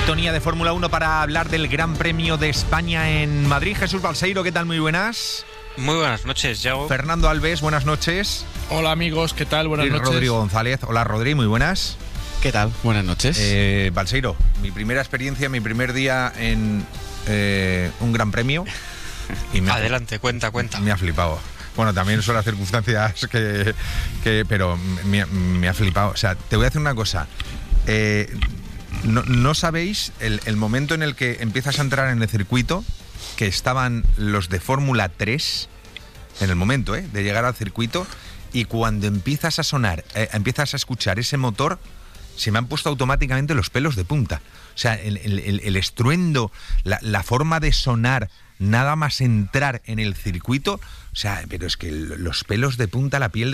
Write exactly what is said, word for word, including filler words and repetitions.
Sintonía de Fórmula uno para hablar del Gran Premio de España en Madrid. Jesús Balseiro, ¿qué tal? Muy buenas. Muy buenas noches, Yago. Fernando Alves, buenas noches. Hola amigos, ¿qué tal? Buenas y noches. Rodrigo González. Hola Rodri, muy buenas. ¿Qué tal? Buenas noches. Eh, Balseiro, mi primera experiencia, mi primer día en eh, un Gran Premio. Y me Adelante, ha, cuenta, cuenta. Me ha flipado. Bueno, también son las circunstancias que... que pero me, me ha flipado. O sea, te voy a decir una cosa. Eh, no, no sabéis el, el momento en el que empiezas a entrar en el circuito, que estaban los de Fórmula tres, en el momento eh, de llegar al circuito, y cuando empiezas a sonar, eh, empiezas a escuchar ese motor, se me han puesto automáticamente los pelos de punta. O sea, el, el, el estruendo, la, la forma de sonar, nada más entrar en el circuito, o sea, pero es que los pelos de punta, la piel de